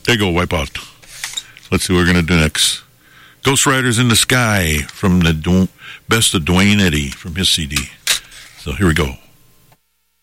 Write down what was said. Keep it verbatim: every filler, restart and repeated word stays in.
There you go, Wipeout. Let's see what we're going to do next. Ghost Riders in the Sky from the du- best of Dwayne Eddy from his C D. So here we go.